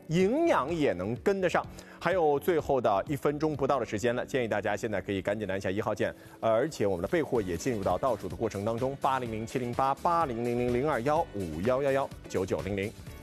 营养也能跟得上。还有最后的1分钟不到的时间了，建议大家现在可以赶紧按下1号键，而且我们的备货也进入到倒数的过程当中，800-708、8000-021、5111、9900。